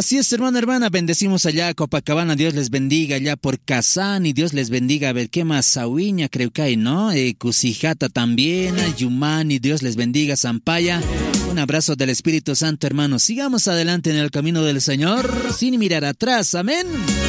Así es, hermano, hermana, bendecimos allá a Copacabana, Dios les bendiga allá por Kazán y Dios les bendiga, a ver, ¿qué más? Sahuiña creo que hay, ¿no? Cusijata también, Yumani, Dios les bendiga, Zampaya. Un abrazo del Espíritu Santo, hermanos. Sigamos adelante en el camino del Señor, sin mirar atrás, amén.